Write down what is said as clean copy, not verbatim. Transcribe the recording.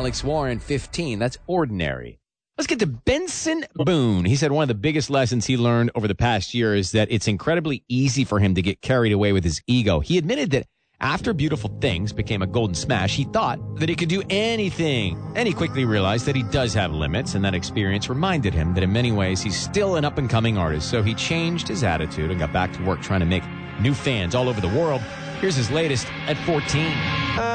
Alex Warren, 15. That's ordinary. Let's get to Benson Boone. He said one of the biggest lessons he learned over the past year is that it's incredibly easy for him to get carried away with his ego. He admitted that after Beautiful Things became a golden smash, he thought that he could do anything. And he quickly realized that he does have limits, and that experience reminded him that in many ways he's still an up-and-coming artist. So he changed his attitude and got back to work trying to make new fans all over the world. Here's his latest at 14.